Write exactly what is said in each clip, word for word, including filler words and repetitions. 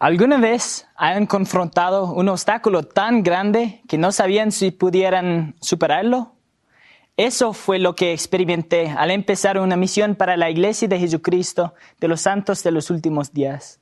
¿Alguna vez han confrontado un obstáculo tan grande que no sabían si pudieran superarlo? Eso fue lo que experimenté al empezar una misión para la Iglesia de Jesucristo de los Santos de los Últimos Días.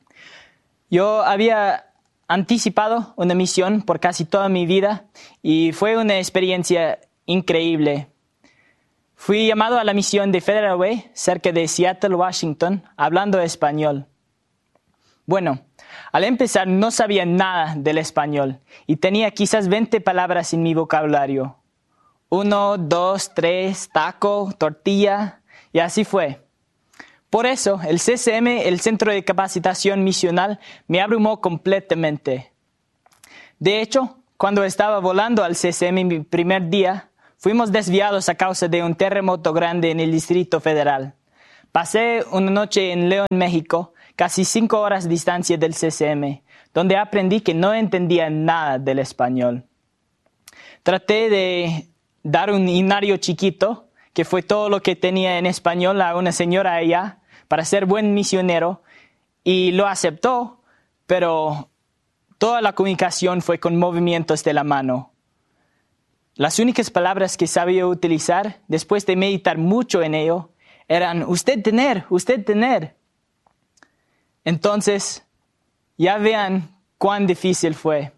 Yo había anticipado una misión por casi toda mi vida y fue una experiencia increíble. Fui llamado a la misión de Federal Way, cerca de Seattle, Washington, hablando español. Bueno, al empezar no sabía nada del español y tenía quizás veinte palabras en mi vocabulario. Uno, dos, tres, taco, tortilla, y así fue. Por eso, el C C M, el Centro de Capacitación Misional, me abrumó completamente. De hecho, cuando estaba volando al C C M mi primer día, fuimos desviados a causa de un terremoto grande en el Distrito Federal. Pasé una noche en León, México, casi cinco horas de distancia del C C M, donde aprendí que no entendía nada del español. Traté de dar un himnario chiquito, que fue todo lo que tenía en español, a una señora allá, para ser buen misionero, y lo aceptó, pero toda la comunicación fue con movimientos de la mano. Las únicas palabras que sabía utilizar, después de meditar mucho en ello, eran usted tener, usted tener. Entonces, ya vean cuán difícil fue.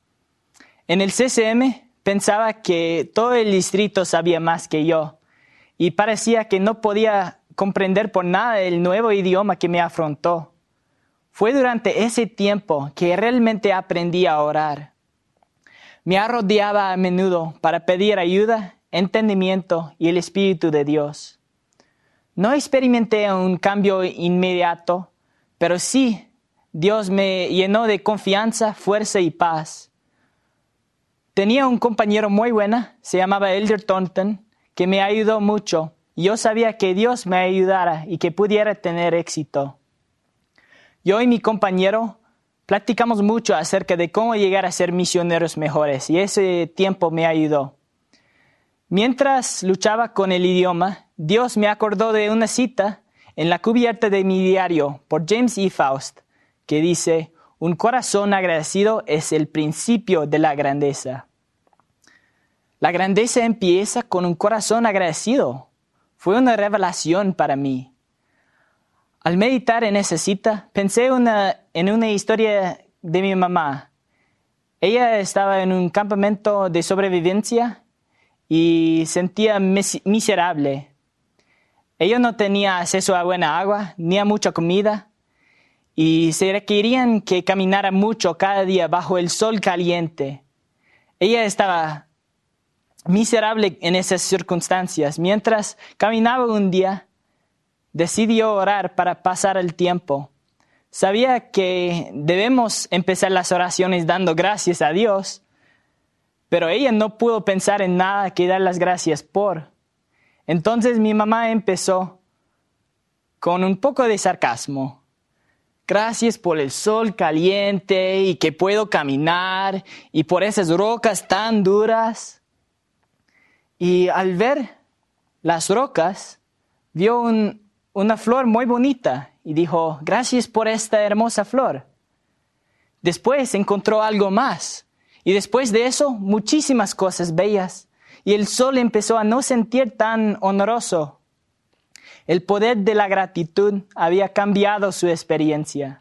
En el C C M pensaba que todo el distrito sabía más que yo y parecía que no podía comprender por nada el nuevo idioma que me afrontó. Fue durante ese tiempo que realmente aprendí a orar. Me arrodillaba a menudo para pedir ayuda, entendimiento y el Espíritu de Dios. No experimenté un cambio inmediato, pero sí, Dios me llenó de confianza, fuerza y paz. Tenía un compañero muy bueno, se llamaba Elder Thornton, que me ayudó mucho. Yo sabía que Dios me ayudara y que pudiera tener éxito. Yo y mi compañero platicamos mucho acerca de cómo llegar a ser misioneros mejores y ese tiempo me ayudó. Mientras luchaba con el idioma, Dios me acordó de una cita en la cubierta de mi diario por James E. Faust, que dice, un corazón agradecido es el principio de la grandeza. La grandeza empieza con un corazón agradecido. Fue una revelación para mí. Al meditar en esa cita, pensé una, en una historia de mi mamá. Ella estaba en un campamento de sobrevivencia y sentía mis- miserable. Ella no tenía acceso a buena agua ni a mucha comida y se requerían que caminara mucho cada día bajo el sol caliente. Ella estaba miserable en esas circunstancias. Mientras caminaba un día, decidió orar para pasar el tiempo. Sabía que debemos empezar las oraciones dando gracias a Dios, pero ella no pudo pensar en nada que dar las gracias por. Entonces mi mamá empezó con un poco de sarcasmo. Gracias por el sol caliente y que puedo caminar y por esas rocas tan duras. Y al ver las rocas, vio un, una flor muy bonita y dijo, gracias por esta hermosa flor. Después encontró algo más y después de eso muchísimas cosas bellas y el sol empezó a no sentir tan honroso. El poder de la gratitud había cambiado su experiencia.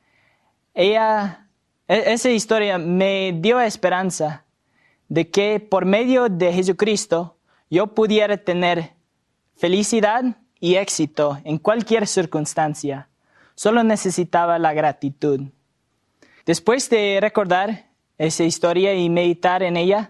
Ella, esa historia me dio esperanza de que por medio de Jesucristo yo pudiera tener felicidad y éxito en cualquier circunstancia. Solo necesitaba la gratitud. Después de recordar esa historia y meditar en ella,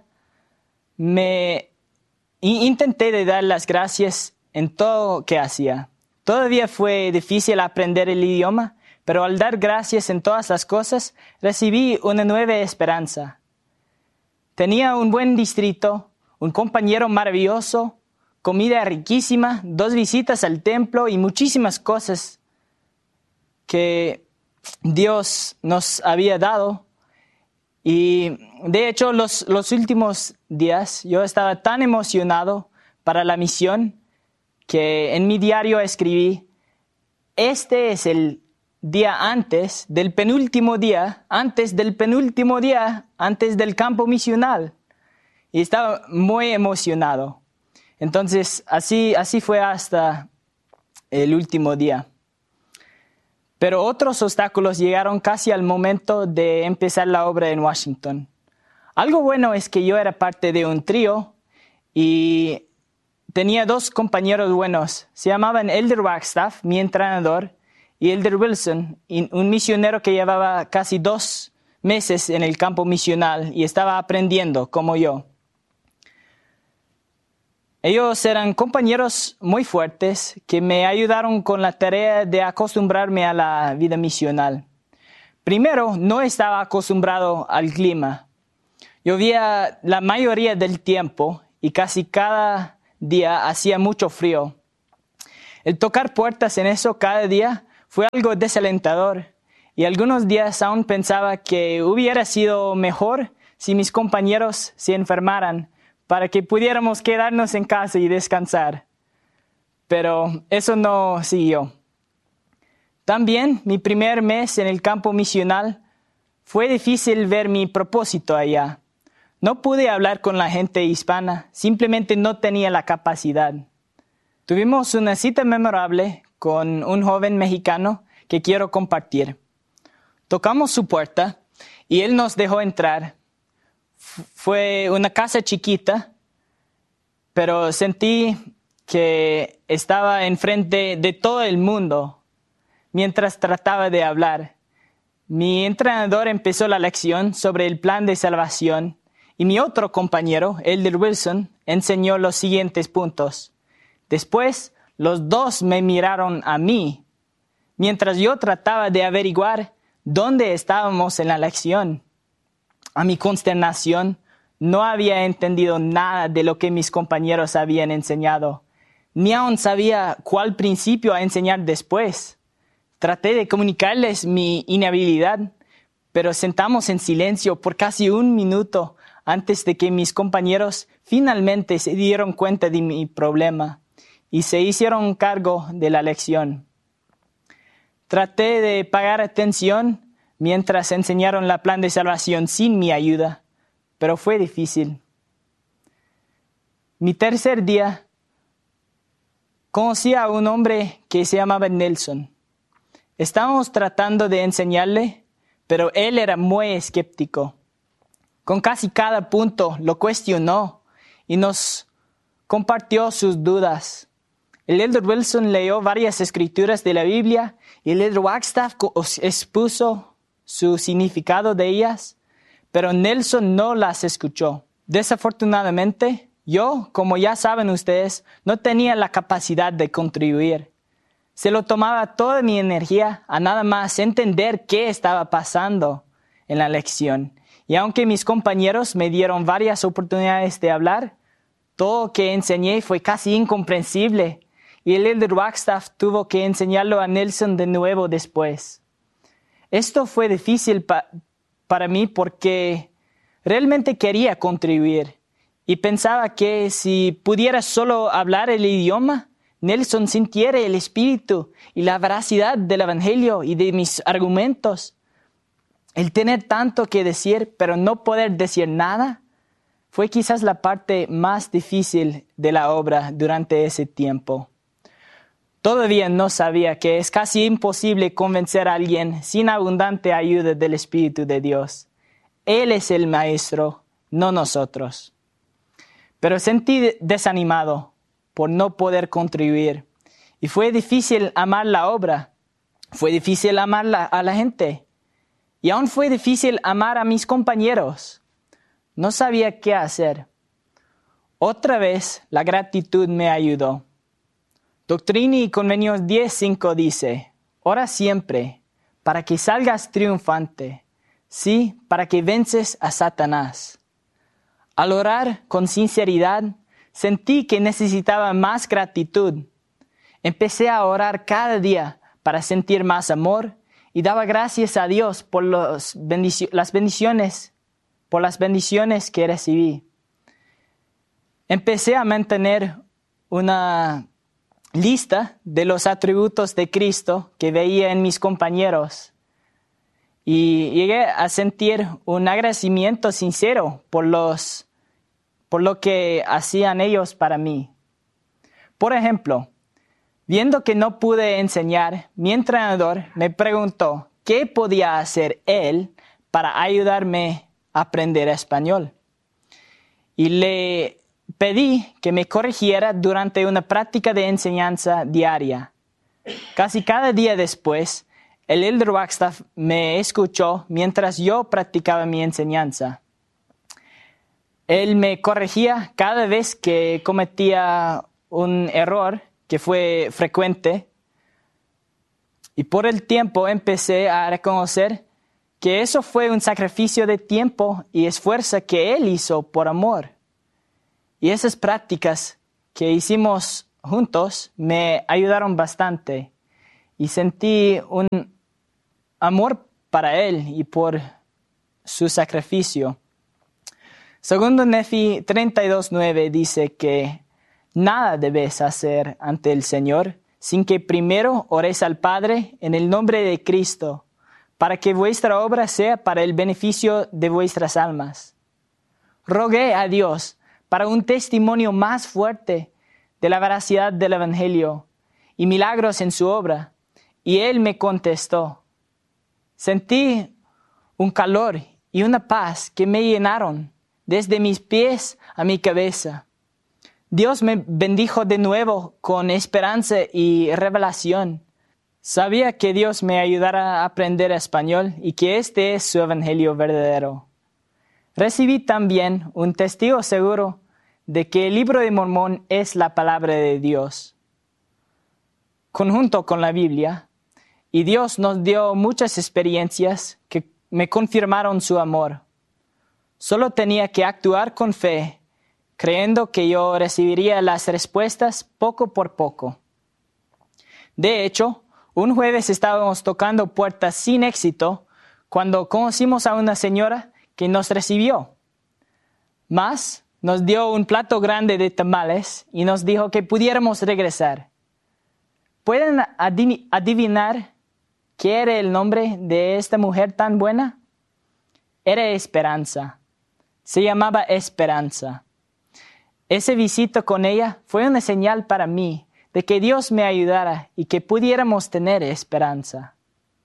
me intenté de dar las gracias en todo lo que hacía. Todavía fue difícil aprender el idioma, pero al dar gracias en todas las cosas, recibí una nueva esperanza. Tenía un buen distrito, un compañero maravilloso, comida riquísima, dos visitas al templo y muchísimas cosas que Dios nos había dado. Y de hecho, los, los últimos días yo estaba tan emocionado para la misión que en mi diario escribí, este es el día antes del penúltimo día, antes del penúltimo día, antes del campo misional. Y estaba muy emocionado. Entonces, así, así fue hasta el último día. Pero otros obstáculos llegaron casi al momento de empezar la obra en Washington. Algo bueno es que yo era parte de un trío y tenía dos compañeros buenos. Se llamaban Elder Wagstaff, mi entrenador, y Elder Wilson, un misionero que llevaba casi dos meses en el campo misional y estaba aprendiendo como yo. Ellos eran compañeros muy fuertes que me ayudaron con la tarea de acostumbrarme a la vida misional. Primero, no estaba acostumbrado al clima. Llovía la mayoría del tiempo y casi cada día hacía mucho frío. El tocar puertas en eso cada día fue algo desalentador y algunos días aún pensaba que hubiera sido mejor si mis compañeros se enfermaran para que pudiéramos quedarnos en casa y descansar. Pero eso no siguió. También mi primer mes en el campo misional fue difícil ver mi propósito allá. No pude hablar con la gente hispana, simplemente no tenía la capacidad. Tuvimos una cita memorable con un joven mexicano que quiero compartir. Tocamos su puerta y él nos dejó entrar. Fue una casa chiquita, pero sentí que estaba enfrente de todo el mundo mientras trataba de hablar. Mi entrenador empezó la lección sobre el plan de salvación y mi otro compañero, Elder Wilson, enseñó los siguientes puntos. Después, los dos me miraron a mí, mientras yo trataba de averiguar dónde estábamos en la lección. A mi consternación, no había entendido nada de lo que mis compañeros habían enseñado, ni aún sabía cuál principio a enseñar después. Traté de comunicarles mi inhabilidad, pero sentamos en silencio por casi un minuto antes de que mis compañeros finalmente se dieron cuenta de mi problema y se hicieron cargo de la lección. Traté de pagar atención mientras enseñaron la plan de salvación sin mi ayuda, pero fue difícil. Mi tercer día, conocí a un hombre que se llamaba Nelson. Estábamos tratando de enseñarle, pero él era muy escéptico. Con casi cada punto lo cuestionó y nos compartió sus dudas. El Elder Wilson leyó varias escrituras de la Biblia y el Elder Wagstaff expuso su significado de ellas, pero Nelson no las escuchó. Desafortunadamente, yo, como ya saben ustedes, no tenía la capacidad de contribuir. Se lo tomaba toda mi energía a nada más entender qué estaba pasando en la lección. Y aunque mis compañeros me dieron varias oportunidades de hablar, todo lo que enseñé fue casi incomprensible. Y el Elder Wagstaff tuvo que enseñarlo a Nelson de nuevo después. Esto fue difícil pa- para mí porque realmente quería contribuir. Y pensaba que si pudiera solo hablar el idioma, Nelson sintiera el espíritu y la veracidad del evangelio y de mis argumentos. El tener tanto que decir, pero no poder decir nada, fue quizás la parte más difícil de la obra durante ese tiempo. Todavía no sabía que es casi imposible convencer a alguien sin abundante ayuda del Espíritu de Dios. Él es el Maestro, no nosotros. Pero sentí desanimado por no poder contribuir. Y fue difícil amar la obra. Fue difícil amar la, a la gente. Y aún fue difícil amar a mis compañeros. No sabía qué hacer. Otra vez la gratitud me ayudó. Doctrina y Convenios diez cinco dice, ora siempre para que salgas triunfante, sí, para que vences a Satanás. Al orar con sinceridad, sentí que necesitaba más gratitud. Empecé a orar cada día para sentir más amor y daba gracias a Dios por los bendicio- las bendiciones, por las bendiciones que recibí. Empecé a mantener una lista de los atributos de Cristo que veía en mis compañeros. Y llegué a sentir un agradecimiento sincero por, los, por lo que hacían ellos para mí. Por ejemplo, viendo que no pude enseñar, mi entrenador me preguntó qué podía hacer él para ayudarme a aprender español. Y le pedí que me corrigiera durante una práctica de enseñanza diaria. Casi cada día después, el elder Wagstaff me escuchó mientras yo practicaba mi enseñanza. Él me corregía cada vez que cometía un error que fue frecuente. Y por el tiempo empecé a reconocer que eso fue un sacrificio de tiempo y esfuerzo que él hizo por amor. Y esas prácticas que hicimos juntos me ayudaron bastante. Y sentí un amor para él y por su sacrificio. Segundo Nefi treinta y dos nueve dice que nada debes hacer ante el Señor sin que primero ores al Padre en el nombre de Cristo, para que vuestra obra sea para el beneficio de vuestras almas. Rogué a Dios para un testimonio más fuerte de la veracidad del Evangelio y milagros en su obra, y Él me contestó. Sentí un calor y una paz que me llenaron desde mis pies a mi cabeza. Dios me bendijo de nuevo con esperanza y revelación. Sabía que Dios me ayudará a aprender español y que este es su evangelio verdadero. Recibí también un testigo seguro de que el libro de Mormón es la palabra de Dios, conjunto con la Biblia. Y Dios nos dio muchas experiencias que me confirmaron su amor. Solo tenía que actuar con fe, creyendo que yo recibiría las respuestas poco por poco. De hecho, un jueves estábamos tocando puertas sin éxito cuando conocimos a una señora que nos recibió. Más, nos dio un plato grande de tamales y nos dijo que pudiéramos regresar. ¿Pueden adivinar qué era el nombre de esta mujer tan buena? Era Esperanza. Se llamaba Esperanza. Ese visita con ella fue una señal para mí de que Dios me ayudara y que pudiéramos tener esperanza.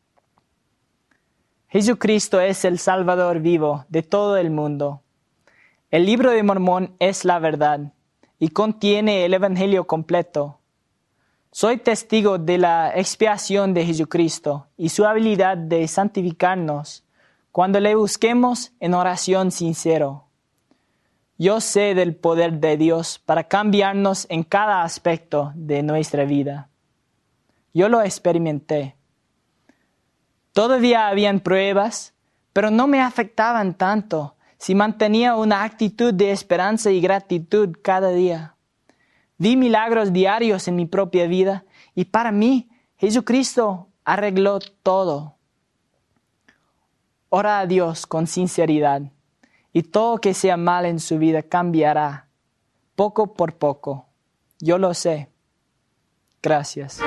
Jesucristo es el Salvador vivo de todo el mundo. El libro de Mormón es la verdad y contiene el Evangelio completo. Soy testigo de la expiación de Jesucristo y su habilidad de santificarnos cuando le busquemos en oración sincero. Yo sé del poder de Dios para cambiarnos en cada aspecto de nuestra vida. Yo lo experimenté. Todavía habían pruebas, pero no me afectaban tanto si mantenía una actitud de esperanza y gratitud cada día. Vi milagros diarios en mi propia vida y para mí Jesucristo arregló todo. Ora a Dios con sinceridad y todo que sea mal en su vida cambiará, poco por poco. Yo lo sé. Gracias.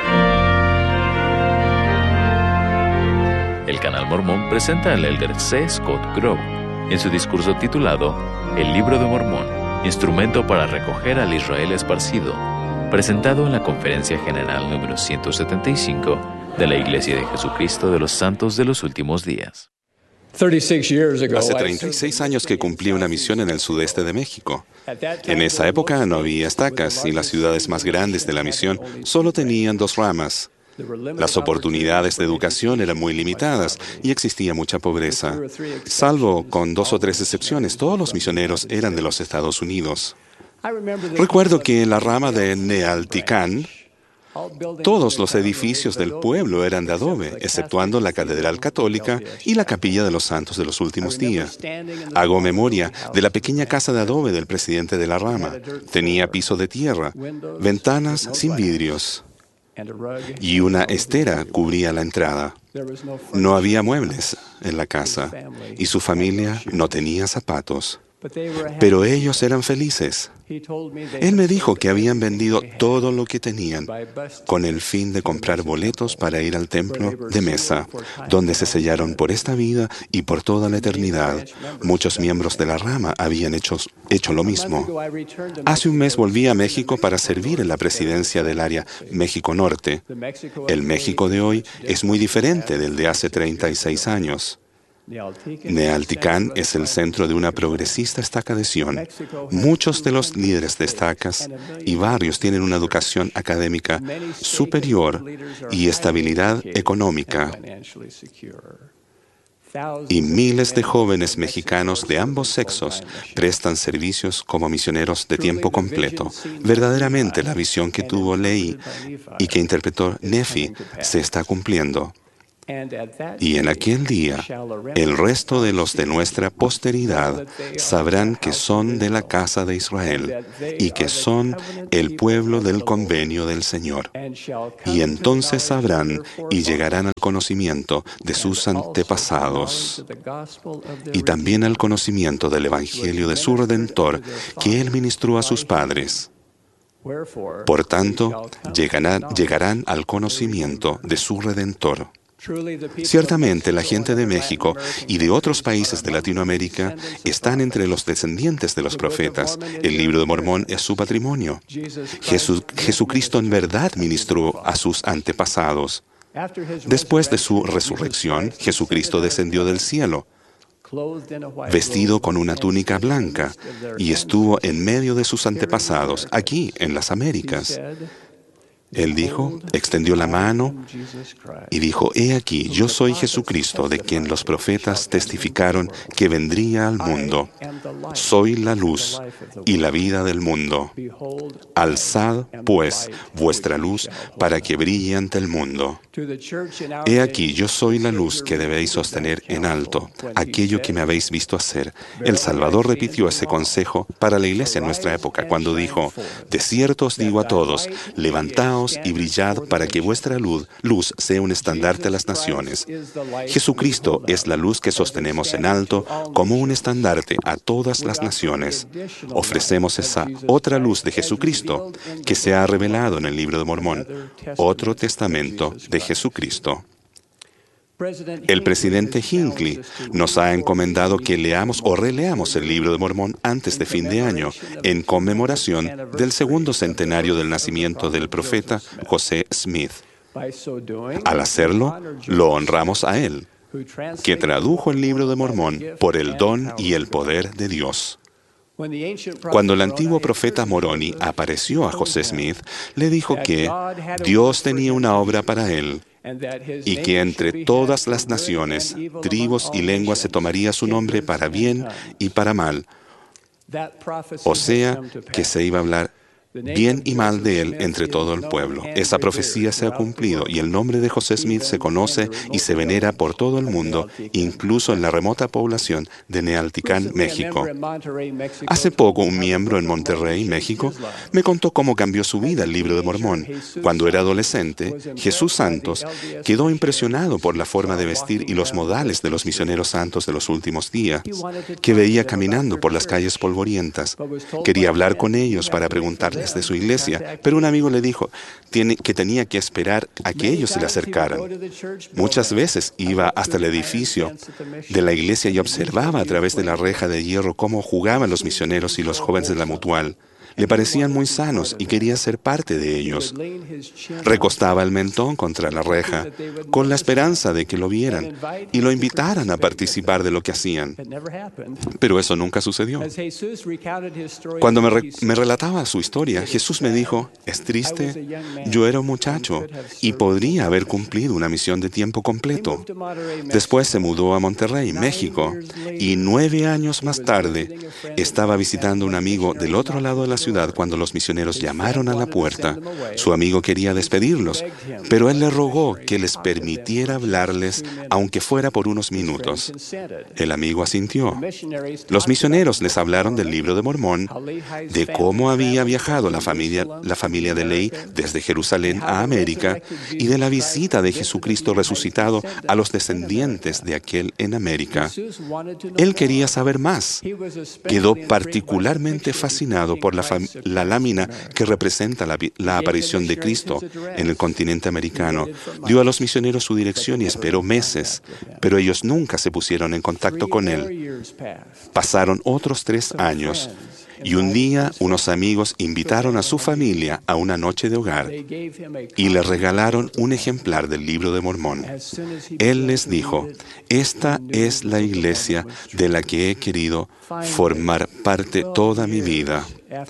El Canal Mormón presenta al elder C. Scott Grove en su discurso titulado El Libro de Mormón, instrumento para recoger al Israel esparcido, presentado en la Conferencia General número ciento setenta y cinco de la Iglesia de Jesucristo de los Santos de los Últimos Días. Hace treinta y seis años que cumplí una misión en el sudeste de México. En esa época no había estacas y las ciudades más grandes de la misión solo tenían dos ramas. Las oportunidades de educación eran muy limitadas y existía mucha pobreza. Salvo con dos o tres excepciones, todos los misioneros eran de los Estados Unidos. Recuerdo que en la rama de Nealticán, todos los edificios del pueblo eran de adobe, exceptuando la Catedral Católica y la Capilla de los Santos de los Últimos Días. Hago memoria de la pequeña casa de adobe del presidente de la rama. Tenía piso de tierra, ventanas sin vidrios y una estera cubría la entrada. No había muebles en la casa y su familia no tenía zapatos. pero ellos eran felices. Él me dijo que habían vendido todo lo que tenían con el fin de comprar boletos para ir al templo de Mesa, donde se sellaron por esta vida y por toda la eternidad. Muchos miembros de la rama habían hecho, hecho lo mismo. Hace un mes volví a México para servir en la presidencia del área México Norte. El México de hoy es muy diferente del de hace treinta y seis años. Nealticán es el centro de una progresista estaca de Sion. Muchos de los líderes de estacas y barrios tienen una educación académica superior y estabilidad económica. Y miles de jóvenes mexicanos de ambos sexos prestan servicios como misioneros de tiempo completo. Verdaderamente la visión que tuvo Lehi y que interpretó Nefi se está cumpliendo. Y en aquel día, el resto de los de nuestra posteridad sabrán que son de la casa de Israel y que son el pueblo del convenio del Señor. Y entonces sabrán y llegarán al conocimiento de sus antepasados y también al conocimiento del Evangelio de su Redentor que Él ministró a sus padres. Por tanto, llegarán, llegarán al conocimiento de su Redentor. Ciertamente la gente de México y de otros países de Latinoamérica están entre los descendientes de los profetas. El libro de Mormón es su patrimonio. Jesús, Jesucristo en verdad ministró a sus antepasados. Después de su resurrección, Jesucristo descendió del cielo, vestido con una túnica blanca, y estuvo en medio de sus antepasados, aquí en las Américas. Él dijo, extendió la mano y dijo, he aquí, yo soy Jesucristo, de quien los profetas testificaron que vendría al mundo. Soy la luz y la vida del mundo. Alzad, pues, vuestra luz para que brille ante el mundo. He aquí, yo soy la luz que debéis sostener en alto, aquello que me habéis visto hacer. El Salvador repitió ese consejo para la iglesia en nuestra época, cuando dijo, de cierto os digo a todos, levantaos y brillad para que vuestra luz, luz sea un estandarte a las naciones. Jesucristo es la luz que sostenemos en alto como un estandarte a todas las naciones. Ofrecemos esa otra luz de Jesucristo que se ha revelado en el libro de Mormón, otro testamento de Jesucristo. El presidente Hinckley nos ha encomendado que leamos o releamos el libro de Mormón antes de fin de año, en conmemoración del segundo centenario del nacimiento del profeta José Smith. Al hacerlo, lo honramos a él, que tradujo el libro de Mormón por el don y el poder de Dios. Cuando el antiguo profeta Moroni apareció a José Smith, le dijo que Dios tenía una obra para él, y que entre todas las naciones, tribus y lenguas se tomaría su nombre para bien y para mal. O sea, que se iba a hablar bien y mal de él entre todo el pueblo. Esa profecía se ha cumplido y el nombre de José Smith se conoce y se venera por todo el mundo, incluso en la remota población de Nealticán, México. Hace poco, un miembro en Monterrey, México, me contó cómo cambió su vida el libro de Mormón. Cuando era adolescente, Jesús Santos quedó impresionado por la forma de vestir y los modales de los misioneros santos de los últimos días, que veía caminando por las calles polvorientas. Quería hablar con ellos para preguntarles de su iglesia, pero un amigo le dijo que tenía que esperar a que ellos se le acercaran. Muchas veces iba hasta el edificio de la iglesia y observaba a través de la reja de hierro cómo jugaban los misioneros y los jóvenes de la Mutual. Le parecían muy sanos y quería ser parte de ellos. Recostaba el mentón contra la reja, con la esperanza de que lo vieran y lo invitaran a participar de lo que hacían. Pero eso nunca sucedió. Cuando me, re me relataba su historia, Jesús me dijo, es triste, yo era un muchacho y podría haber cumplido una misión de tiempo completo. Después se mudó a Monterrey, México, y nueve años más tarde estaba visitando a un amigo del otro lado de la ciudad ciudad cuando los misioneros llamaron a la puerta. Su amigo quería despedirlos, pero él le rogó que les permitiera hablarles, aunque fuera por unos minutos. El amigo asintió. Los misioneros les hablaron del Libro de Mormón, de cómo había viajado la familia, la familia de Lehi desde Jerusalén a América y de la visita de Jesucristo resucitado a los descendientes de aquel en América. Él quería saber más. Quedó particularmente fascinado por la, la lámina que representa la, la aparición de Cristo en el continente americano. Dio a los misioneros su dirección y esperó meses, pero ellos nunca se pusieron en contacto con él. Pasaron otros tres años. Y un día unos amigos invitaron a su familia a una noche de hogar y le regalaron un ejemplar del Libro de Mormón. Él les dijo, esta es la iglesia de la que he querido formar parte toda mi vida.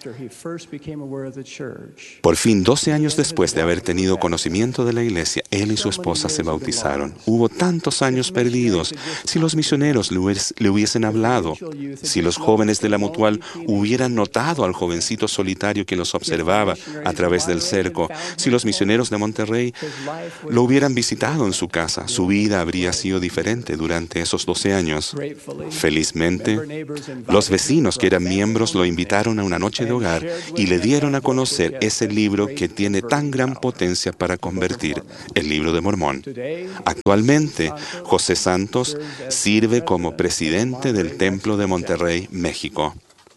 Por fin, doce años después de haber tenido conocimiento de la iglesia, él y su esposa se bautizaron. Hubo tantos años perdidos. Si los misioneros le hubiesen hablado, si los jóvenes de la Mutual hubieran notado al jovencito solitario que los observaba a través del cerco, si los misioneros de Monterrey lo hubieran visitado en su casa, su vida habría sido diferente durante esos doce años. Felizmente, los vecinos que eran miembros lo invitaron a una noche de hogar y le dieron a conocer ese libro que tiene tan gran potencia para convertir, el Libro de Mormón. Actualmente, José Santos sirve como presidente del Templo de Monterrey, México.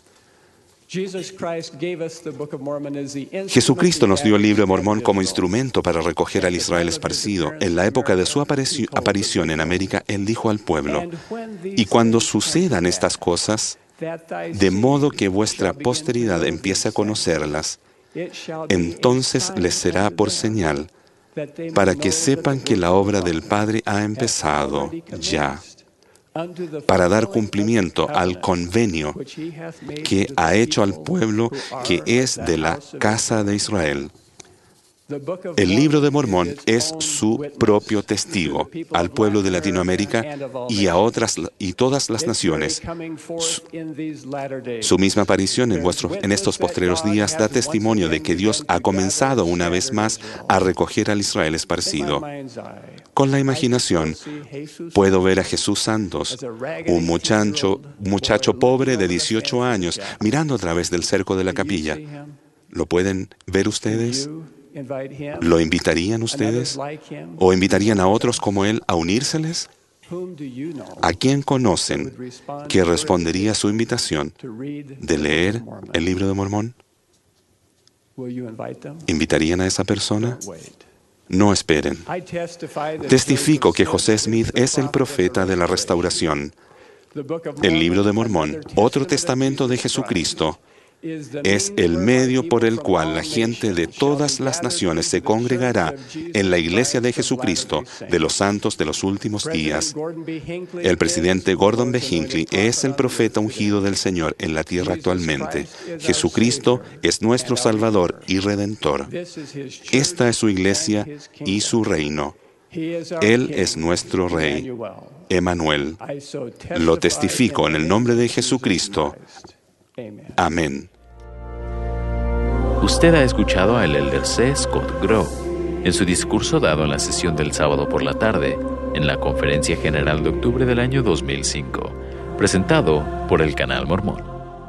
Jesucristo nos dio el Libro de Mormón como instrumento para recoger al Israel esparcido. En la época de su aparición en América, Él dijo al pueblo, y cuando sucedan estas cosas, de modo que vuestra posteridad empiece a conocerlas, entonces les será por señal, para que sepan que la obra del Padre ha empezado ya, para dar cumplimiento al convenio que ha hecho al pueblo que es de la casa de Israel. El Libro de Mormón es su propio testigo al pueblo de Latinoamérica y a otras y todas las naciones. Su, su misma aparición en, vuestros, en estos postreros días da testimonio de que Dios ha comenzado una vez más a recoger al Israel esparcido. Con la imaginación puedo ver a Jesús Santos, un muchacho, muchacho pobre de dieciocho años, mirando a través del cerco de la capilla. ¿Lo pueden ver ustedes? ¿Lo invitarían ustedes? ¿O invitarían a otros como él a unírseles? ¿A quién conocen que respondería a su invitación de leer el Libro de Mormón? ¿Invitarían a esa persona? No esperen. Testifico que José Smith es el profeta de la restauración. El Libro de Mormón, otro testamento de Jesucristo, es el medio por el cual la gente de todas las naciones se congregará en la iglesia de Jesucristo de los santos de los últimos días. El presidente Gordon B. Hinckley es el profeta ungido del Señor en la tierra actualmente. Jesucristo es nuestro Salvador y Redentor. Esta es su iglesia y su reino. Él es nuestro Rey, Emmanuel. Lo testifico en el nombre de Jesucristo. Amén. Usted ha escuchado al elder C. Scott Grove en su discurso dado en la sesión del sábado por la tarde en la Conferencia General de octubre del año dos mil cinco, presentado por el Canal Mormón.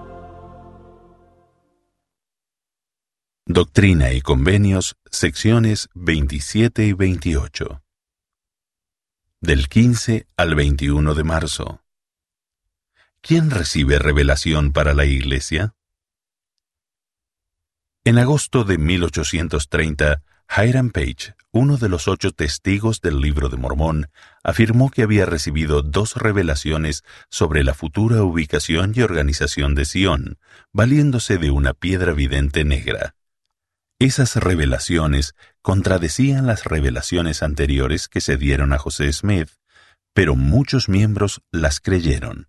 Doctrina y Convenios, secciones veintisiete y veintiocho. Del quince al veintiuno de marzo. ¿Quién recibe revelación para la Iglesia? En agosto de mil ochocientos treinta, Hiram Page, uno de los ocho testigos del Libro de Mormón, afirmó que había recibido dos revelaciones sobre la futura ubicación y organización de Sion, valiéndose de una piedra vidente negra. Esas revelaciones contradecían las revelaciones anteriores que se dieron a José Smith, pero muchos miembros las creyeron.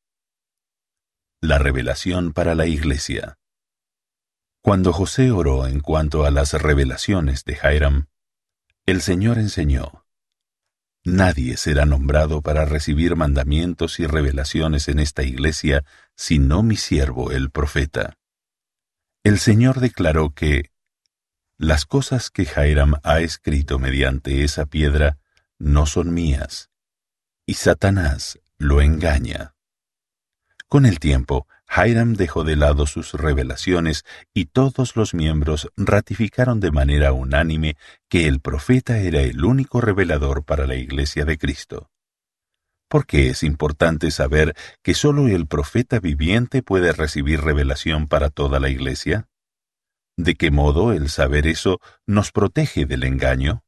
La revelación para la Iglesia. Cuando José oró en cuanto a las revelaciones de Hiram, el Señor enseñó: nadie será nombrado para recibir mandamientos y revelaciones en esta iglesia, sino mi siervo el profeta. El Señor declaró que las cosas que Hiram ha escrito mediante esa piedra no son mías, y Satanás lo engaña. Con el tiempo, Hiram dejó de lado sus revelaciones y todos los miembros ratificaron de manera unánime que el profeta era el único revelador para la Iglesia de Cristo. ¿Por qué es importante saber que solo el profeta viviente puede recibir revelación para toda la Iglesia? ¿De qué modo el saber eso nos protege del engaño?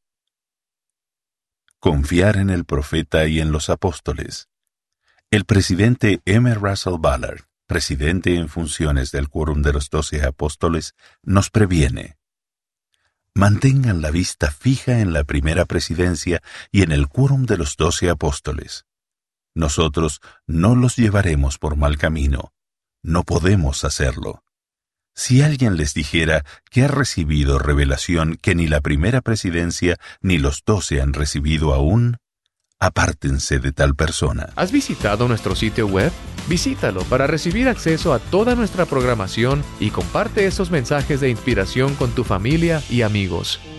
Confiar en el profeta y en los apóstoles. El presidente M. Russell Ballard, presidente en funciones del Quórum de los Doce Apóstoles, nos previene. Mantengan la vista fija en la primera presidencia y en el Quórum de los Doce Apóstoles. Nosotros no los llevaremos por mal camino. No podemos hacerlo. Si alguien les dijera que ha recibido revelación que ni la primera presidencia ni los doce han recibido aún, apártense de tal persona. ¿Has visitado nuestro sitio web? Visítalo para recibir acceso a toda nuestra programación y comparte esos mensajes de inspiración con tu familia y amigos.